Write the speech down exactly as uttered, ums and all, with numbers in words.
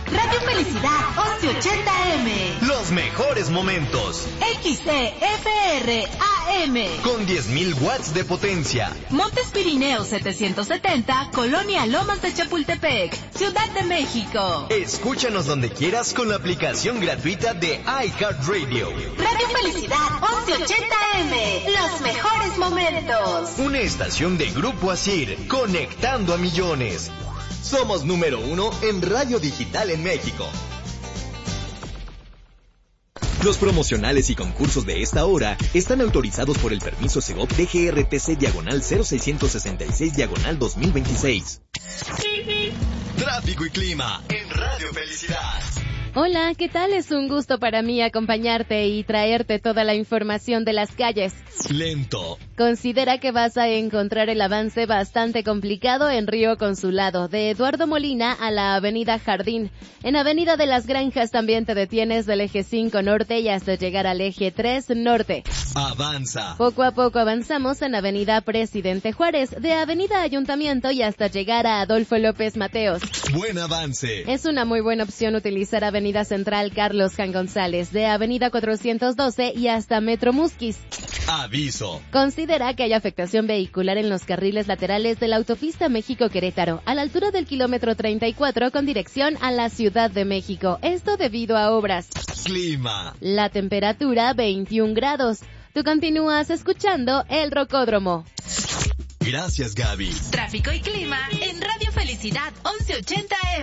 Radio Felicidad once ochenta eme. Los mejores momentos. X C F R A M. Con diez mil watts de potencia. Montes Pirineos setecientos setenta, Colonia Lomas de Chapultepec, Ciudad de México. Escúchanos donde quieras con la aplicación gratuita de iHeartRadio. Radio Felicidad once ochenta eme. Los mejores momentos. Una estación de Grupo Asir, conectando a millones. Somos número uno en radio digital en México. Los promocionales y concursos de esta hora están autorizados por el permiso Segov D G R T C diagonal cero seiscientos sesenta y seis diagonal dos mil veintiséis. Tráfico y clima en Radio Felicidad. Hola, ¿qué tal? Es un gusto para mí acompañarte y traerte toda la información de las calles. Lento. Considera que vas a encontrar el avance bastante complicado en Río Consulado, de Eduardo Molina a la Avenida Jardín. En Avenida de las Granjas también te detienes del eje cinco norte y hasta llegar al eje tres norte. Avanza. Poco a poco avanzamos en Avenida Presidente Juárez, de Avenida Ayuntamiento y hasta llegar a Adolfo López Mateos. Buen avance. Es una muy buena opción utilizar Avenida Central Carlos Jan González, de Avenida cuatrocientos doce y hasta Metro Musquis. Aviso. Considera que hay afectación vehicular en los carriles laterales de la autopista México-Querétaro, a la altura del kilómetro treinta y cuatro con dirección a la Ciudad de México. Esto debido a obras. Clima. La temperatura veintiún grados. Tú continúas escuchando El Rocódromo. Gracias, Gaby. Tráfico y clima en Radio Felicidad once ochenta eme.